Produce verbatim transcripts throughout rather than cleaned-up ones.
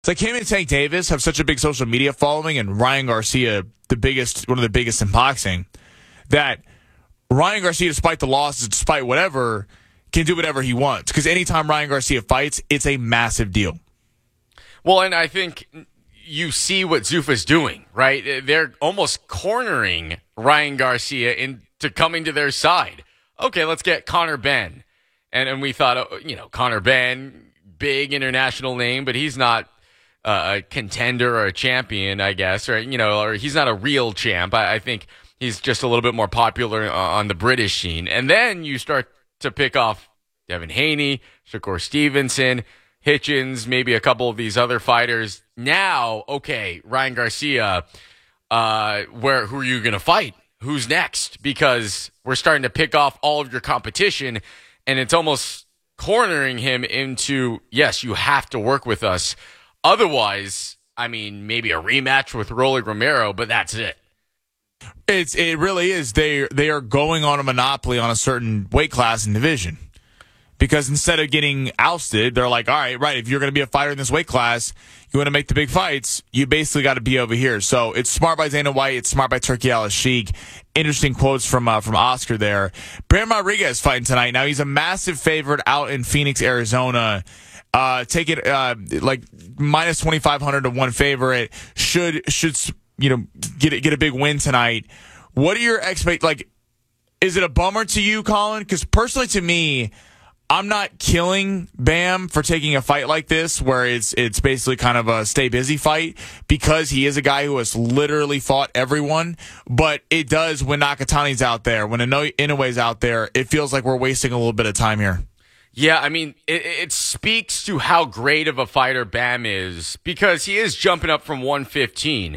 It's like him and Tank Davis have such a big social media following, and Ryan Garcia, the biggest, one of the biggest in boxing, that Ryan Garcia, despite the losses, despite whatever, can do whatever he wants. Because anytime Ryan Garcia fights, it's a massive deal. Well, and I think you see what Zuffa's doing, right? They're almost cornering Ryan Garcia into coming to their side. Okay, let's get Conor Benn. And and we thought, you know, Conor Benn, big international name, but he's not uh, a contender or a champion, I guess, or, you know, or he's not a real champ. I, I think he's just a little bit more popular on the British scene. And then you start to pick off Devin Haney, Shakur Stevenson, Hitchens, maybe a couple of these other fighters. Now, okay, Ryan Garcia, uh, where who are you going to fight? Who's next? Because we're starting to pick off all of your competition, and it's almost cornering him into, yes, you have to work with us. Otherwise, I mean, maybe a rematch with Rolly Romero, but that's it. It's it really is. They they are going on a monopoly on a certain weight class and division. Because instead of getting ousted, they're like, all right, right, if you're going to be a fighter in this weight class, you want to make the big fights, you basically got to be over here. So it's smart by Dana White. It's smart by Turki Al-Sheikh. Interesting quotes from uh, from Oscar there. Brandon Rodriguez fighting tonight. Now, he's a massive favorite out in Phoenix, Arizona. Uh, take it uh, like minus twenty-five hundred to one favorite. Should, should you know, get, get a big win tonight. What are your expect? Like, is it a bummer to you, Colin? Because personally to me, I'm not killing Bam for taking a fight like this where it's it's basically kind of a stay busy fight because he is a guy who has literally fought everyone. But it does when Nakatani's out there, when Inoue's out there, it feels like we're wasting a little bit of time here. Yeah, I mean, it, it speaks to how great of a fighter Bam is because he is jumping up from one fifteen.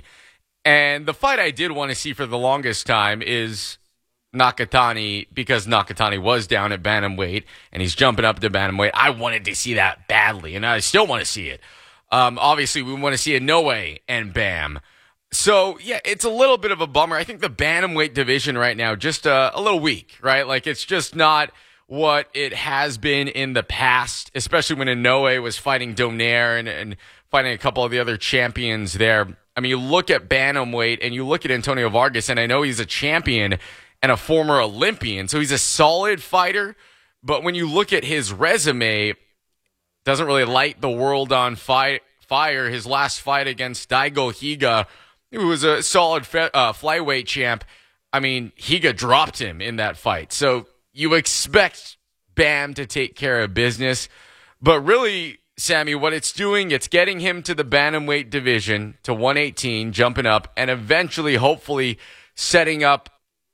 And the fight I did want to see for the longest time is Nakatani, because Nakatani was down at bantamweight and he's jumping up to bantamweight. I wanted to see that badly, and I still want to see it. Um, obviously, we want to see Inoue and Bam. So, yeah, it's a little bit of a bummer. I think the bantamweight division right now just uh, a little weak, right? Like, it's just not what it has been in the past, especially when Inoue was fighting Donaire and, and fighting a couple of the other champions there. I mean, you look at bantamweight and you look at Antonio Vargas, and I know he's a champion and a former Olympian, so he's a solid fighter. But when you look at his resume, doesn't really light the world on fi- fire. His last fight against Daigo Higa, who was a solid fe- uh, flyweight champ, I mean, Higa dropped him in that fight. So you expect Bam to take care of business. But really, Sammy, what it's doing, it's getting him to the bantamweight division, to one eighteen, jumping up, and eventually, hopefully, setting up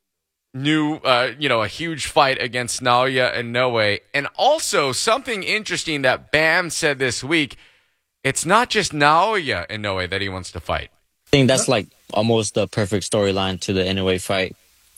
new, uh, you know, a huge fight against Naoya Inoue. And also, something interesting that Bam said this week, it's not just Naoya Inoue that he wants to fight. I think that's like almost the perfect storyline to the Inoue fight.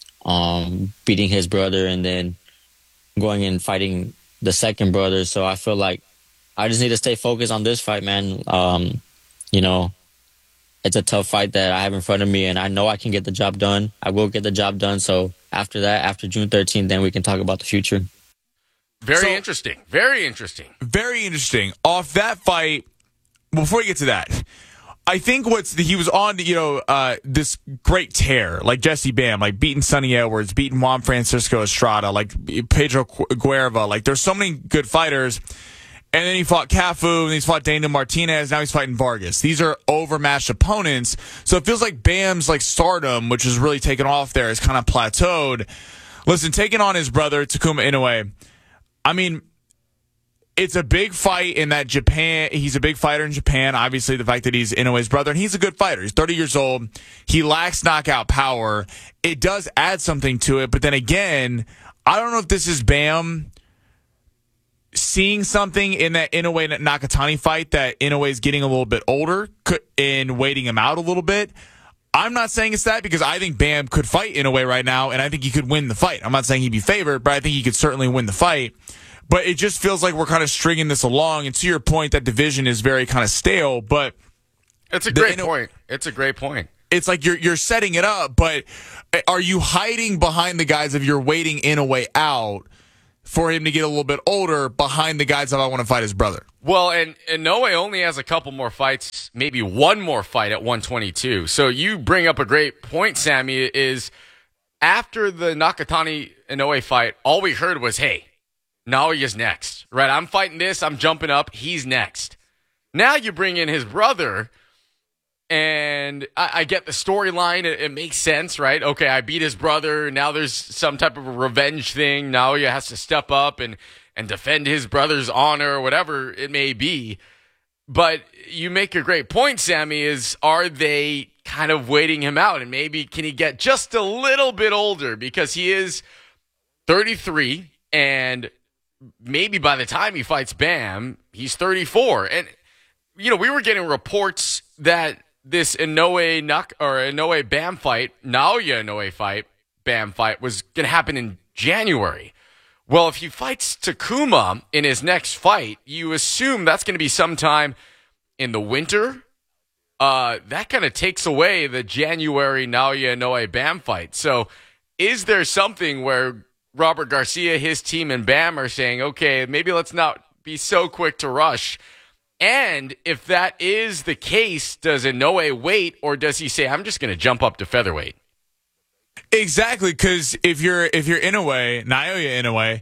Um, beating his brother and then going and fighting the second brother. So I feel like I just need to stay focused on this fight, man. Um, you know, it's a tough fight that I have in front of me, and I know I can get the job done. I will get the job done. So after that, after June thirteenth, then we can talk about the future. Very so, interesting. Very interesting. Very interesting. Off that fight, before we get to that, I think what's the, he was on, you know, uh, this great tear, like Jesse Bam, like beating Sonny Edwards, beating Juan Francisco Estrada, like Pedro Guerva. Like, there's so many good fighters. And then he fought Cafu, and he's fought Daniel Martinez. Now he's fighting Vargas. These are overmatched opponents. So it feels like Bam's like stardom, which is really taken off there, is kind of plateaued. Listen, taking on his brother, Takuma Inoue, I mean, it's a big fight in that Japan. He's a big fighter in Japan. Obviously, the fact that he's Inoue's brother, and he's a good fighter. He's thirty years old. He lacks knockout power. It does add something to it. But then again, I don't know if this is Bam seeing something in that Inoue Nakatani fight that Inoue is getting a little bit older and waiting him out a little bit. I'm not saying it's that, because I think Bam could fight Inoue right now, and I think he could win the fight. I'm not saying he'd be favored, but I think he could certainly win the fight. But it just feels like we're kind of stringing this along. And to your point, that division is very kind of stale. But it's a great Inoue, point. It's a great point. It's like you're you're setting it up, but are you hiding behind the guys if you're waiting Inoue out for him to get a little bit older behind the guys that I want to fight his brother. Well, and, and Inoue only has a couple more fights, maybe one more fight at one twenty-two. So you bring up a great point, Sammy, is after the Nakatani Inoue fight, all we heard was, hey, Naoya's next, right? I'm fighting this. I'm jumping up. He's next. Now you bring in his brother, and I, I get the storyline. It, it makes sense, right? Okay, I beat his brother. Now there's some type of a revenge thing. Naoya has to step up and, and defend his brother's honor, whatever it may be. But you make a great point, Sammy, is are they kind of waiting him out? And maybe can he get just a little bit older? Because he is thirty-three, and maybe by the time he fights Bam, he's thirty-four. And, you know, we were getting reports that this Inoue Nak or Inoue Bam fight, Naoya Inoue fight, Bam fight was going to happen in January. Well, if he fights Takuma in his next fight, you assume that's going to be sometime in the winter. Uh, that kind of takes away the January Naoya Inoue Bam fight. So is there something where Robert Garcia, his team, and Bam are saying, okay, maybe let's not be so quick to rush? And if that is the case, does Inoue wait, or does he say, I'm just going to jump up to featherweight? Exactly, because if you're if you're Inoue, Naoya Inoue,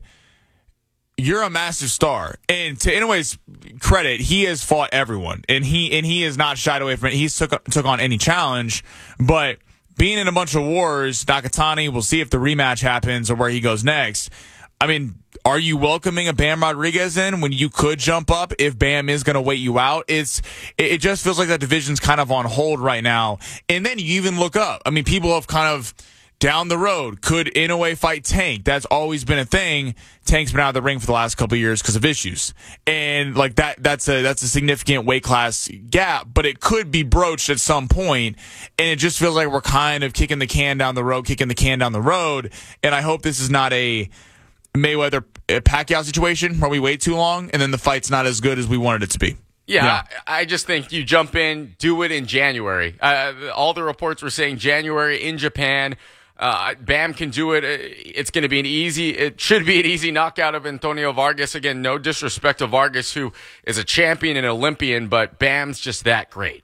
you're a massive star. And to Inoue's credit, he has fought everyone, and he and he has not shied away from it. He's took took on any challenge, but being in a bunch of wars, Nakatani, we'll see if the rematch happens or where he goes next. I mean, are you welcoming a Bam Rodriguez in when you could jump up if Bam is going to wait you out? It's it just feels like that division's kind of on hold right now. And then you even look up. I mean, people have kind of down the road, could Inoue fight Tank? That's always been a thing. Tank's been out of the ring for the last couple of years because of issues. And like that that's a that's a significant weight class gap, but it could be broached at some point. And it just feels like we're kind of kicking the can down the road, kicking the can down the road. And I hope this is not a Mayweather Pacquiao situation where we wait too long and then the fight's not as good as we wanted it to be. Yeah, yeah. I, I just think you jump in, do it in January. Uh, all the reports were saying January in Japan. Uh, Bam can do it. It's going to be an easy, it should be an easy knockout of Antonio Vargas. Again, no disrespect to Vargas, who is a champion and Olympian, but Bam's just that great.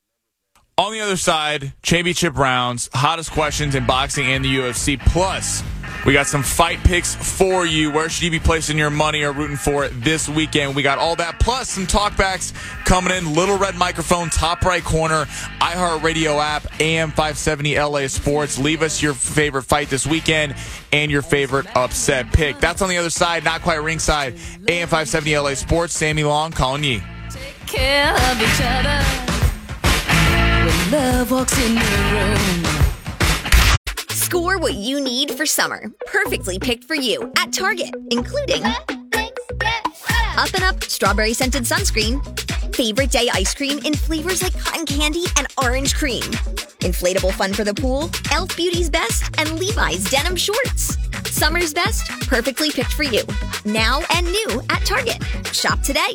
On the other side, championship rounds, hottest questions in boxing and the U F C. Plus, we got some fight picks for you. Where should you be placing your money or rooting for this weekend? We got all that, plus some talkbacks coming in. Little red microphone, top right corner, iHeartRadio app, A M five seventy L A Sports. Leave us your favorite fight this weekend and your favorite upset pick. That's on the other side, not quite ringside. A M five seventy L A Sports, Sammy Long calling you. Take care of each other when love walks in the room. Score what you need for summer. Perfectly picked for you at Target, including Up and Up Strawberry Scented Sunscreen, Favorite Day Ice Cream in flavors like cotton candy and orange cream, Inflatable Fun for the Pool, e l f Beauty's Best, and Levi's Denim Shorts. Summer's best, perfectly picked for you. Now and new at Target. Shop today.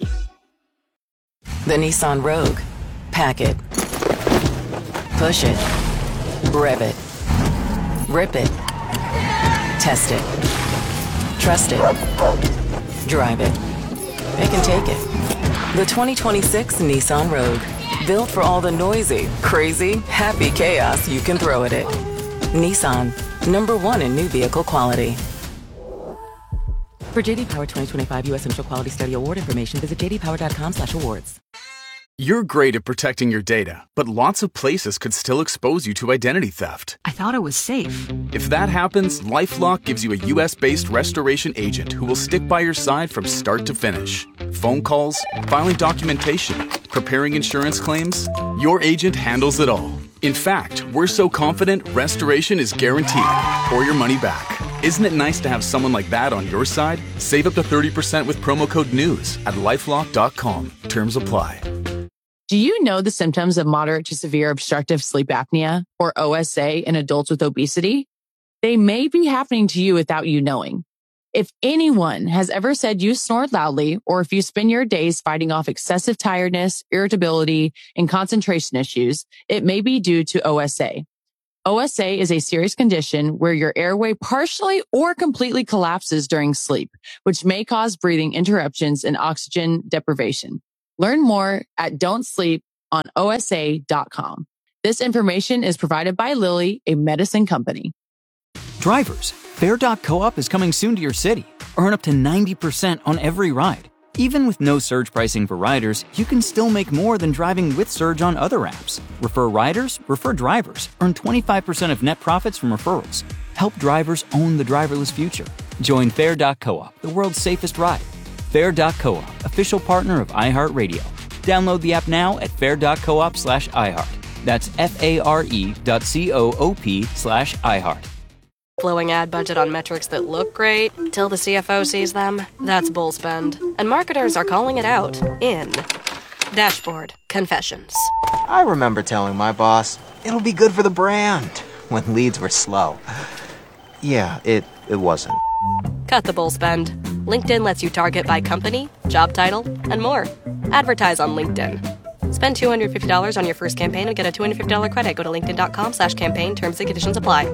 The Nissan Rogue. Pack it. Push it. Rev it. Rip it. Test it. Trust it. Drive it. It can take it. The twenty twenty-six Nissan Rogue. Built for all the noisy, crazy, happy chaos you can throw at it. Nissan. Number one in new vehicle quality. For J D Power twenty twenty-five U S Initial Quality Study Award information, visit j d power dot com slash awards. You're great at protecting your data, but lots of places could still expose you to identity theft. I thought it was safe. If that happens, LifeLock gives you a U S-based restoration agent who will stick by your side from start to finish. Phone calls, filing documentation, preparing insurance claims, your agent handles it all. In fact, we're so confident restoration is guaranteed or your money back. Isn't it nice to have someone like that on your side? Save up to thirty percent with promo code NEWS at lifelock dot com. Terms apply. Do you know the symptoms of moderate to severe obstructive sleep apnea, or O S A, in adults with obesity? They may be happening to you without you knowing. If anyone has ever said you snore loudly, or if you spend your days fighting off excessive tiredness, irritability, and concentration issues, it may be due to O S A. O S A is a serious condition where your airway partially or completely collapses during sleep, which may cause breathing interruptions and oxygen deprivation. Learn more at don't sleep on O S A dot com. This information is provided by Lilly, a medicine company. Drivers, Fair dot co-op is coming soon to your city. Earn up to ninety percent on every ride. Even with no surge pricing for riders, you can still make more than driving with Surge on other apps. Refer riders, refer drivers. Earn twenty-five percent of net profits from referrals. Help drivers own the driverless future. Join Fair dot co-op, the world's safest ride. Fair dot co-op, official partner of iHeartRadio. Download the app now at fair dot coop slash iHeart. That's F-A-R-E dot C-O-O-P slash iHeart. Flowing ad budget on metrics that look great till the C F O sees them. That's bull spend. And marketers are calling it out in Dashboard Confessions. I remember telling my boss, it'll be good for the brand, when leads were slow. Yeah, it, it wasn't. Cut the bull spend. LinkedIn lets you target by company, job title, and more. Advertise on LinkedIn. Spend two hundred fifty dollars on your first campaign and get a two hundred fifty dollars credit. Go to linkedin.com slash campaign. Terms and conditions apply.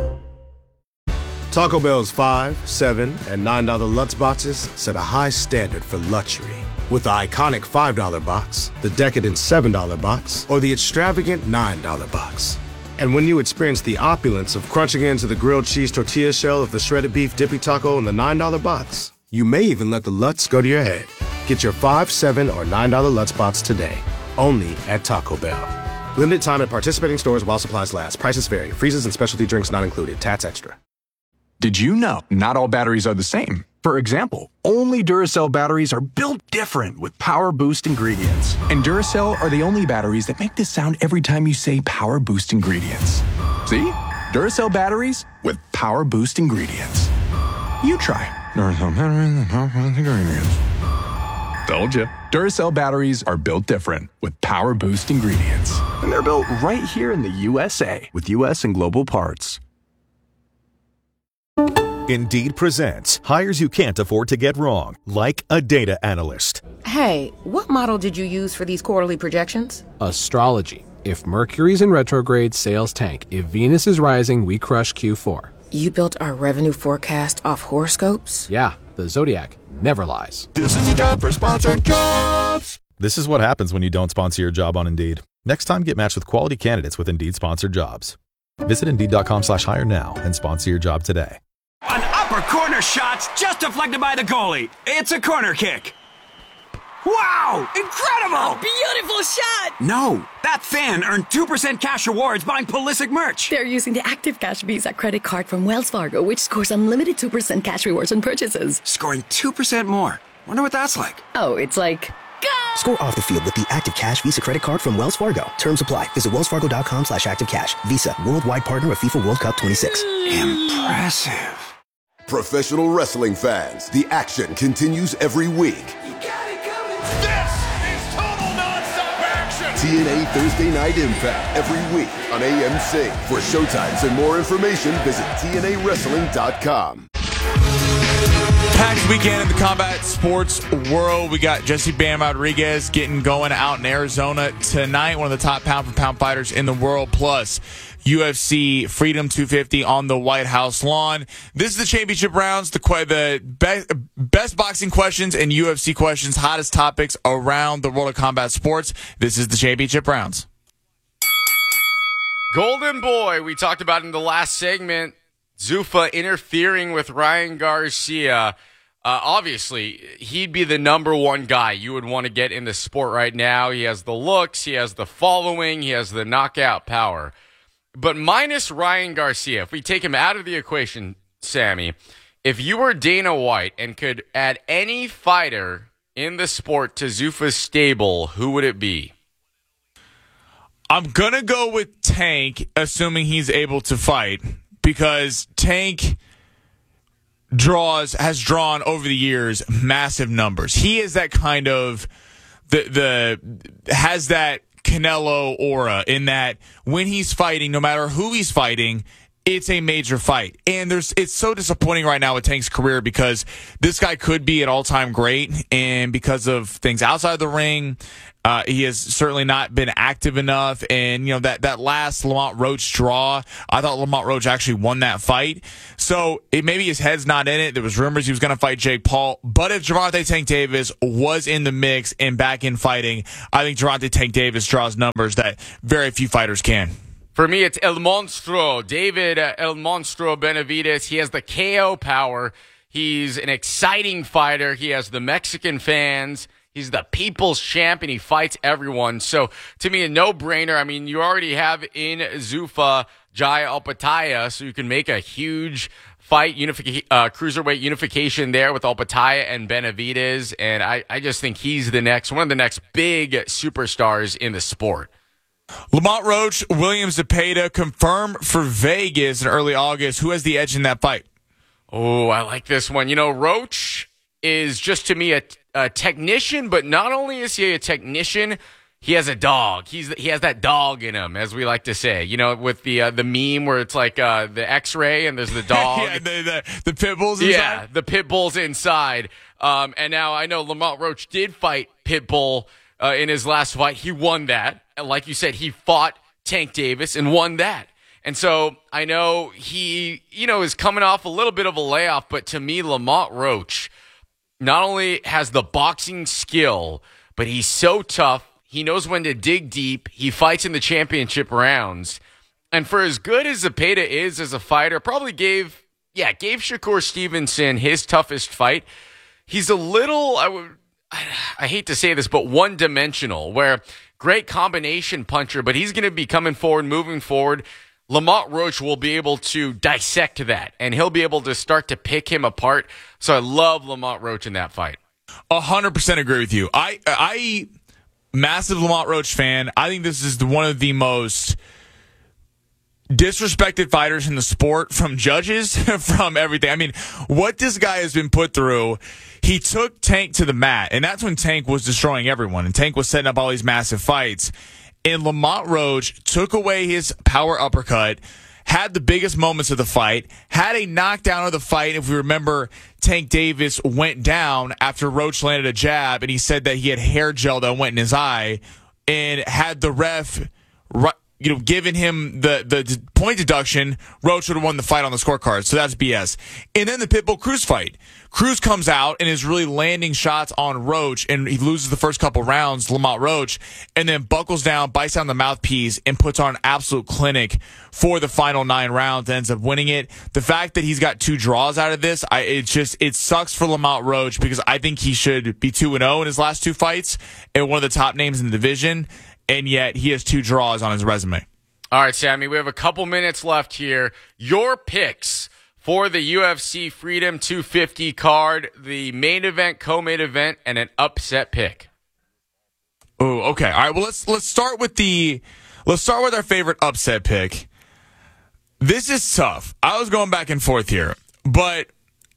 Taco Bell's five, seven, and nine dollar Lutz boxes set a high standard for luxury. With the iconic five dollar box, the decadent seven dollar box, or the extravagant nine dollar box. And when you experience the opulence of crunching into the grilled cheese tortilla shell of the shredded beef dippy taco in the nine dollar box, you may even let the Lutz go to your head. Get your five, seven, or nine dollar Lutz box today, only at Taco Bell. Limited time at participating stores while supplies last. Prices vary. Freezes and specialty drinks not included. Tats extra. Did you know not all batteries are the same? For example, only Duracell batteries are built different with Power Boost ingredients. And Duracell are the only batteries that make this sound every time you say Power Boost ingredients. See? Duracell batteries with Power Boost ingredients. You try. Duracell batteries with Power Boost ingredients. Told you. Duracell batteries are built different with Power Boost ingredients. And they're built right here in the U S A with U S and global parts. Indeed presents hires you can't afford to get wrong, like a data analyst. Hey, what model did you use for these quarterly projections? Astrology. If Mercury's in retrograde, sales tank. If Venus is rising, we crush Q four. You built our revenue forecast off horoscopes? Yeah, the Zodiac never lies. This is a job for sponsored jobs. This is what happens when you don't sponsor your job on Indeed. Next time, get matched with quality candidates with Indeed sponsored jobs. Visit Indeed.com slash hire now and sponsor your job today. An upper corner shot's just deflected by the goalie. It's a corner kick. Wow! Incredible! A beautiful shot! No, that fan earned two percent cash rewards buying Pulisic merch. They're using the Active Cash Visa credit card from Wells Fargo, which scores unlimited two percent cash rewards on purchases. Scoring two percent more. Wonder what that's like. Oh, it's like... Go! Score off the field with the Active Cash Visa credit card from Wells Fargo. Terms apply. Visit wellsfargo.com slash activecash. Visa, worldwide partner of FIFA World Cup twenty-six. Impressive. Professional wrestling fans, the action continues every week. You got it coming. This is total nonstop action. T N A Thursday Night Impact every week on A M C. For showtimes and more information, visit T N A wrestling dot com. Packed weekend in the combat sports world. We got Jesse Bam Rodriguez getting going out in Arizona tonight. One of the top pound-for-pound fighters in the world. Plus, U F C Freedom two fifty on the White House lawn. This is the championship rounds, the the best, best boxing questions and U F C questions, hottest topics around the world of combat sports. This is the championship rounds. Golden Boy, we talked about in the last segment, Zuffa interfering with Ryan Garcia. Uh, obviously, he'd be the number one guy you would want to get in the sport right now. He has the looks, he has the following, he has the knockout power. But minus Ryan Garcia, if we take him out of the equation, Sammy, if you were Dana White and could add any fighter in the sport to Zuffa's stable, who would it be? I'm going to go with Tank, assuming he's able to fight, because Tank draws has drawn over the years massive numbers. He is that kind of the the has that Canelo aura in that when he's fighting, no matter who he's fighting, it's a major fight. And there's it's so disappointing right now with Tank's career because this guy could be an all-time great, and because of things outside the ring, uh, he has certainly not been active enough. And, you know, that, that last Lamont Roach draw, I thought Lamont Roach actually won that fight. So it, maybe his head's not in it. There was rumors he was going to fight Jake Paul. But if Gervonta Tank Davis was in the mix and back in fighting, I think Gervonta Tank Davis draws numbers that very few fighters can. For me, it's El Monstro, David uh, El Monstro Benavidez. He has the K O power. He's an exciting fighter. He has the Mexican fans. He's the people's champ, and he fights everyone. So, to me, a no-brainer. I mean, you already have in Zuffa Jai Opetaia, so you can make a huge fight, unific- uh, cruiserweight unification there with Opetaia and Benavidez. And I, I just think he's the next, one of the next big superstars in the sport. Lamont Roach, William Zepeda confirmed for Vegas in early August. Who has the edge in that fight? Oh, I like this one. You know, Roach is just, to me, a, a technician, but not only is he a technician, he has a dog. He's He has that dog in him, as we like to say. You know, with the uh, the meme where it's like uh, the X-ray and there's the dog. yeah, the, the, the pit bulls inside? Yeah, the pit bulls inside. Um, and now I know Lamont Roach did fight Pitbull uh, in his last fight. He won that. And like you said, he fought Tank Davis and won that. And so I know he, you know, is coming off a little bit of a layoff, but to me, Lamont Roach not only has the boxing skill, but he's so tough. He knows when to dig deep. He fights in the championship rounds. And for as good as Zepeda is as a fighter, probably gave, yeah, gave Shakur Stevenson his toughest fight. He's a little, I would, I hate to say this, but one-dimensional, where great combination puncher, but he's going to be coming forward, moving forward. Lamont Roach will be able to dissect that, and he'll be able to start to pick him apart. So I love Lamont Roach in that fight. A hundred percent agree with you. I, I, massive Lamont Roach fan. I think this is the, one of the most disrespected fighters in the sport, from judges, from everything. I mean, what this guy has been put through. He took Tank to the mat, and that's when Tank was destroying everyone, and Tank was setting up all these massive fights. And Lamont Roach took away his power uppercut, had the biggest moments of the fight, had a knockdown of the fight. If we remember, Tank Davis went down after Roach landed a jab, and he said that he had hair gel that went in his eye, and had the ref, you know, given him the, the point deduction, Roach would have won the fight on the scorecard. So that's B S. And then the Pitbull Cruz fight. Cruz comes out and is really landing shots on Roach, and he loses the first couple rounds, Lamont Roach, and then buckles down, bites down the mouthpiece, and puts on an absolute clinic for the final nine rounds, and ends up winning it. The fact that he's got two draws out of this, I, it just, it sucks for Lamont Roach, because I think he should be two and oh in his last two fights, and one of the top names in the division, and yet he has two draws on his resume. All right, Sammy, we have a couple minutes left here. Your picks for the U F C Freedom two fifty card, the main event, co-main event, and an upset pick. Oh, okay. All right. Well, let's let's start with the let's start with our favorite upset pick. This is tough. I was going back and forth here, but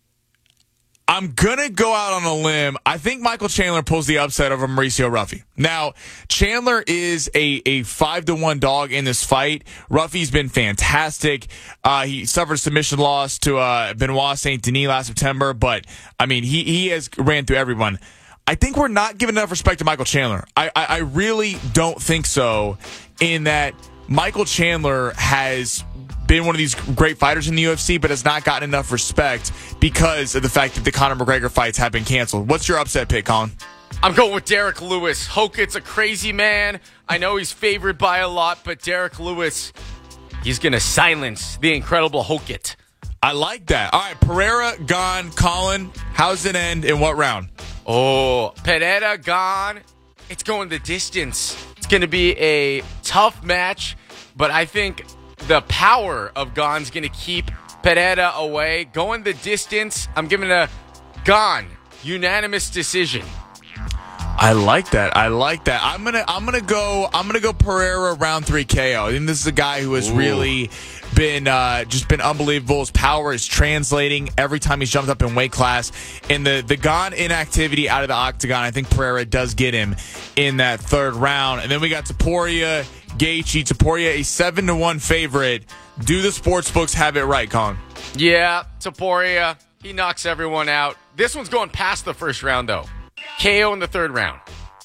I'm gonna go out on a limb. I think Michael Chandler pulls the upset over Mauricio Ruffy. Now, Chandler is a, a five to one dog in this fight. Ruffy's been fantastic. Uh, he suffered a submission loss to uh, Benoit Saint Denis last September, but I mean, he he has ran through everyone. I think we're not giving enough respect to Michael Chandler. I I, I really don't think so. In that Michael Chandler has been one of these great fighters in the U F C, but has not gotten enough respect because of the fact that the Conor McGregor fights have been canceled. What's your upset pick, Colin? I'm going with Derek Lewis. Hokit's a crazy man. I know he's favored by a lot, but Derek Lewis, he's going to silence the incredible Hokit. I like that. All right, Pereira, gone. Colin, how's it end in what round? Oh, Pereira, gone. It's going the distance. It's going to be a tough match, but I think the power of Gon's going to keep Pereira away. Going the distance, I'm giving a Gon unanimous decision. I like that. I like that. I'm gonna. I'm gonna go. I'm gonna go Pereira round three K O. I think this is a guy who has Ooh. really been uh, just been unbelievable. His power is translating every time he's jumped up in weight class. And the the Gon inactivity out of the octagon, I think Pereira does get him in that third round. And then we got Topuria, Gaethje, Topuria, a seven to one favorite. Do the sports books have it right, Colin? Yeah, Topuria, he knocks everyone out. This one's going past the first round, though. K O in the third round.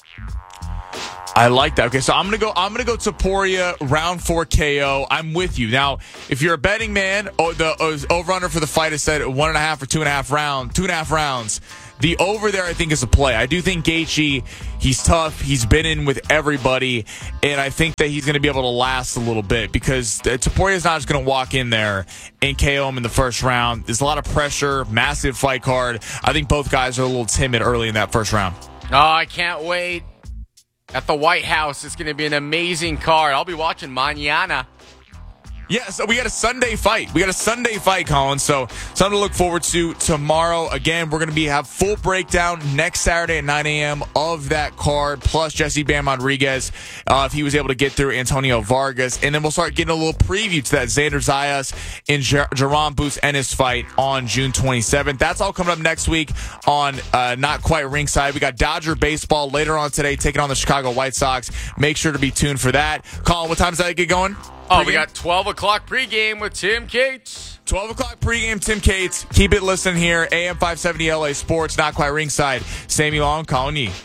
I like that. Okay, so I'm gonna go. I'm gonna go Topuria round four K O. I'm with you. Now, if you're a betting man, oh, the uh, over under for the fight is set at one and a half or two and a half round, two and a half rounds. The over there, I think, is a play. I do think Gaethje, he's tough. He's been in with everybody, and I think that he's going to be able to last a little bit because Topuria is not just going to walk in there and K O him in the first round. There's a lot of pressure, massive fight card. I think both guys are a little timid early in that first round. Oh, I can't wait. At the White House, it's going to be an amazing card. I'll be watching mañana. Yeah, so we got a Sunday fight. We got a Sunday fight, Colin. So something to look forward to tomorrow. Again, we're going to be have full breakdown next Saturday at nine a.m. of that card, plus Jesse Bam Rodriguez, uh, if he was able to get through Antonio Vargas. And then we'll start getting a little preview to that Xander Zayas and Jer- Jerome Boots Ennis fight on June twenty-seventh. That's all coming up next week on uh, Not Quite Ringside. We got Dodger baseball later on today, taking on the Chicago White Sox. Make sure to be tuned for that. Colin, what time does that get going? Oh, we got twelve o'clock pregame with Tim Cates. twelve o'clock pregame, Tim Cates. Keep it listening here. A M five seventy L A Sports, Not Quite Ringside. Sammy Long, Colin Yee.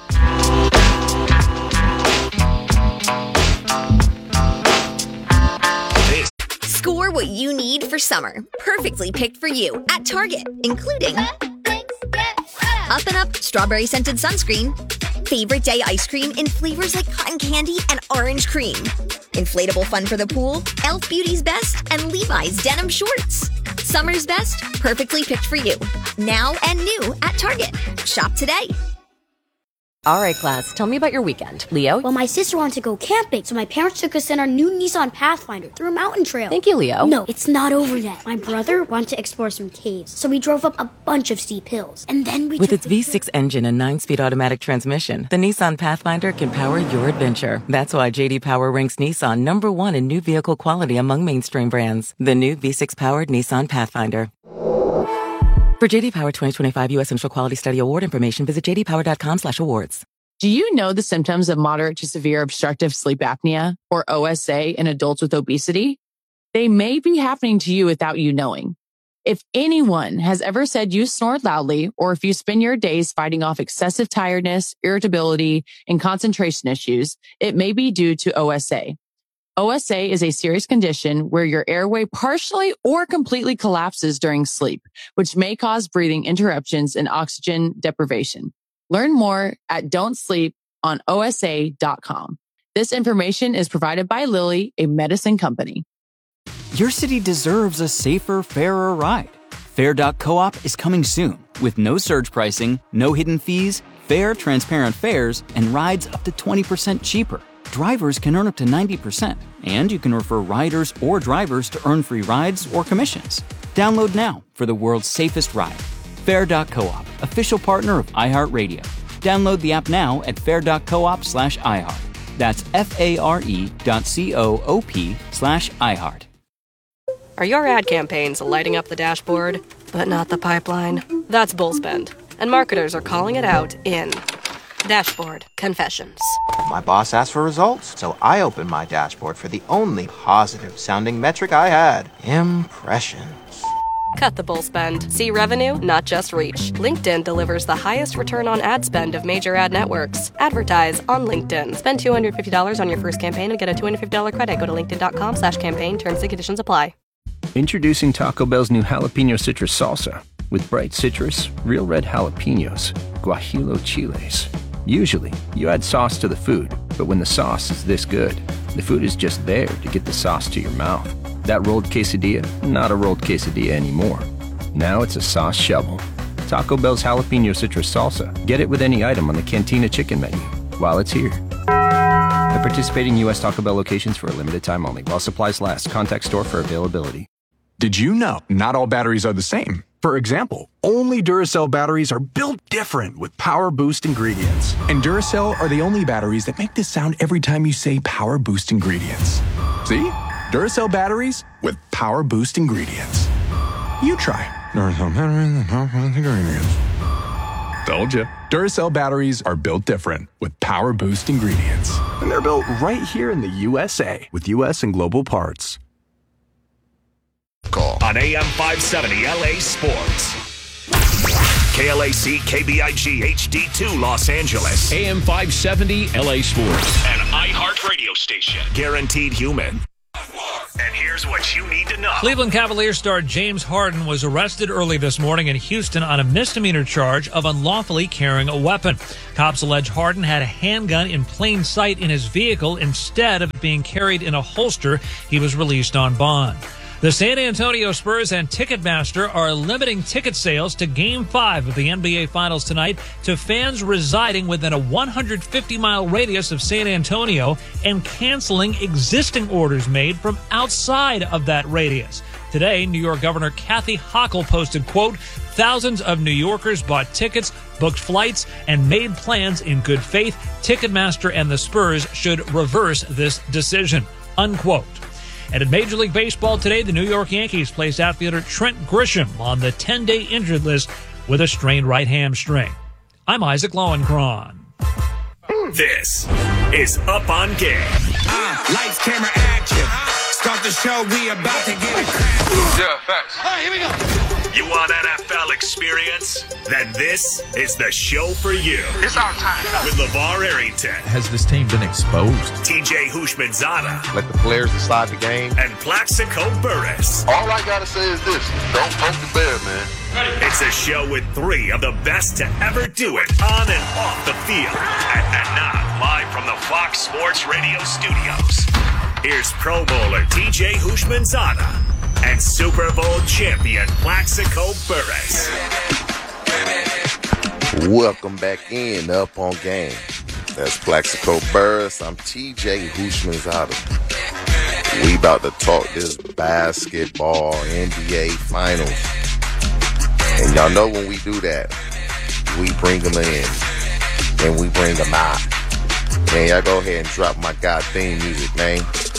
Score what you need for summer. Perfectly picked for you at Target, including Up and Up Strawberry Scented Sunscreen, Favorite Day Ice Cream in flavors like cotton candy and orange cream, inflatable fun for the pool, Elf Beauty's Best, and Levi's Denim Shorts. Summer's best, perfectly picked for you. Now and new at Target. Shop today. All right, class, tell me about your weekend. Leo? Well, my sister wanted to go camping, so my parents took us in our new Nissan Pathfinder through a mountain trail. Thank you, Leo. No, it's not over yet. My brother wanted to explore some caves, so we drove up a bunch of steep hills. And then we With its V six engine and nine-speed automatic transmission, the Nissan Pathfinder can power your adventure. That's why J D Power ranks Nissan number one in new vehicle quality among mainstream brands. The new V six-powered Nissan Pathfinder. For J D Power twenty twenty-five U S Central Quality Study Award information, visit j d power dot com slash awards. Do you know the symptoms of moderate to severe obstructive sleep apnea, or O S A, in adults with obesity? They may be happening to you without you knowing. If anyone has ever said you snore loudly, or if you spend your days fighting off excessive tiredness, irritability, and concentration issues, it may be due to O S A. O S A is a serious condition where your airway partially or completely collapses during sleep, which may cause breathing interruptions and oxygen deprivation. Learn more at don't sleep on O S A dot com. This information is provided by Lilly, a medicine company. Your city deserves a safer, fairer ride. Fair dot coop is coming soon with no surge pricing, no hidden fees, fair, transparent fares, and rides up to twenty percent cheaper. Drivers can earn up to ninety percent, and you can refer riders or drivers to earn free rides or commissions. Download now for the world's safest ride. Fair dot coop, official partner of iHeartRadio. Download the app now at fair dot coop slash iHeart. That's F-A-R-E dot C-O-O-P slash iHeart. Are your ad campaigns lighting up the dashboard, but not the pipeline? That's Bullspend, and marketers are calling it out in Dashboard Confessions. My boss asked for results, so I opened my dashboard for the only positive-sounding metric I had. Impressions. Cut the bull spend. See revenue, not just reach. LinkedIn delivers the highest return on ad spend of major ad networks. Advertise on LinkedIn. Spend two hundred fifty dollars on your first campaign and get a two hundred fifty dollars credit. Go to linkedin.com slash campaign. Terms and conditions apply. Introducing Taco Bell's new jalapeno citrus salsa. With bright citrus, real red jalapenos, guajillo chiles. Usually, you add sauce to the food, but when the sauce is this good, the food is just there to get the sauce to your mouth. That rolled quesadilla, not a rolled quesadilla anymore. Now it's a sauce shovel. Taco Bell's jalapeno citrus salsa. Get it with any item on the Cantina chicken menu while it's here. At participating U S Taco Bell locations for a limited time only. While supplies last. Contact store for availability. Did you know not all batteries are the same? For example, only Duracell batteries are built different with Power Boost ingredients. And Duracell are the only batteries that make this sound every time you say Power Boost ingredients. See? Duracell batteries with Power Boost ingredients. You try Duracell batteries with Power Boost ingredients. Told ya. Duracell batteries are built different with Power Boost ingredients. And they're built right here in the U S A with U S and global parts. Call on A M five seventy L A Sports. K L A C K B I G H D two Los Angeles. A M five seventy L A Sports. An iHeart radio station. Guaranteed human. And here's what you need to know. Cleveland Cavaliers star James Harden was arrested early this morning in Houston on a misdemeanor charge of unlawfully carrying a weapon. Cops allege Harden had a handgun in plain sight in his vehicle instead of it being carried in a holster. He was released on bond. The San Antonio Spurs and Ticketmaster are limiting ticket sales to Game five of the N B A Finals tonight to fans residing within a one hundred fifty mile radius of San Antonio and canceling existing orders made from outside of that radius. Today, New York Governor Kathy Hochul posted, quote, thousands of New Yorkers bought tickets, booked flights, and made plans in good faith. Ticketmaster and the Spurs should reverse this decision, unquote. And in Major League Baseball today, the New York Yankees placed outfielder Trent Grisham on the ten-day injured list with a strained right hamstring. I'm Isaac Lowenkron. This is Up on Game. Uh, lights, camera, action. Start the show, we about to get it. Yeah, facts. All right, here we go. You want N F L experience? Then this is the show for you. It's our time. With LeVar Arrington. Has this team been exposed? T J Houshmandzadeh. Let the players decide the game. And Plaxico Burress. All I gotta say is this: don't poke the bear, man. It's a show with three of the best to ever do it on and off the field. And, and now, live from the Fox Sports Radio studios, here's Pro Bowler T J Houshmandzadeh and Super Bowl champion Plaxico Burress. Welcome back in Up on Game. That's Plaxico Burress. I'm T J Houshmandzadeh. We about to talk this basketball N B A Finals. And y'all know when we do that, we bring them in and we bring them out. Man, y'all go ahead and drop my god theme music, man.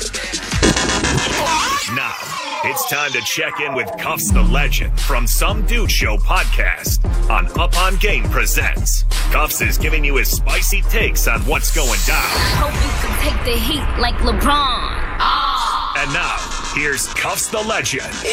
Now, it's time to check in with Cuffs the Legend from Some Dude Show podcast on Up on Game Presents. Cuffs is giving you his spicy takes on what's going down. Hope you can take the heat like LeBron. Oh. And now, here's Cuffs the Legend. He